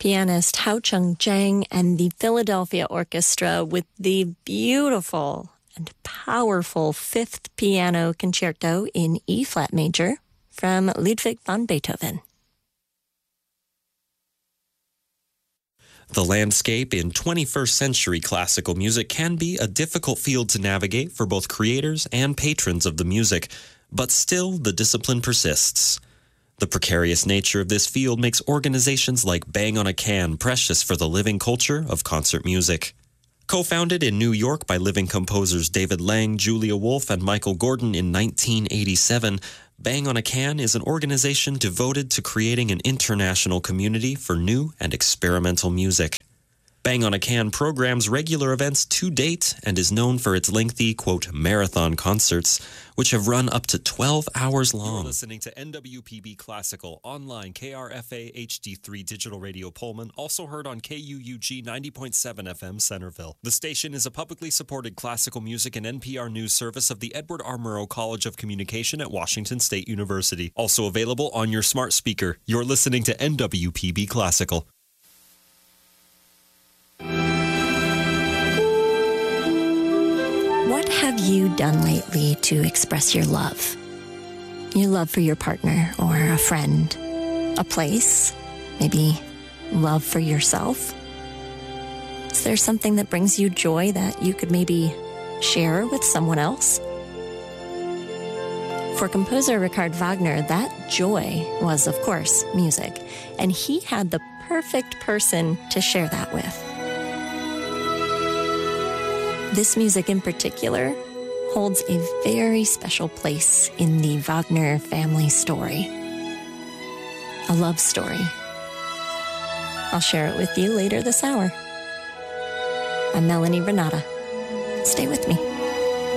pianist Hao Chung-jang and the Philadelphia Orchestra with the beautiful and powerful Fifth Piano Concerto in E-flat major from Ludwig van Beethoven. The landscape in 21st century classical music can be a difficult field to navigate for both creators and patrons of the music, but still the discipline persists. The precarious nature of this field makes organizations like Bang on a Can precious for the living culture of concert music. Co-founded in New York by living composers David Lang, Julia Wolf, and Michael Gordon in 1987, Bang on a Can is an organization devoted to creating an international community for new and experimental music. Bang on a Can programs regular events to date and is known for its lengthy, quote, marathon concerts, which have run up to 12 hours long. You're listening to NWPB Classical, online KRFA HD3 Digital Radio Pullman, also heard on KUUG 90.7 FM Centerville. The station is a publicly supported classical music and NPR news service of the Edward R. Murrow College of Communication at Washington State University. Also available on your smart speaker. You're listening to NWPB Classical. What have you done lately to express your love? Your love for your partner or a friend, a place, maybe love for yourself? Is there something that brings you joy that you could maybe share with someone else? For composer Richard Wagner, that joy was, of course, music, and he had the perfect person to share that with. This music in particular holds a very special place in the Wagner family story. A love story. I'll share it with you later this hour. I'm Melanie Renata. Stay with me.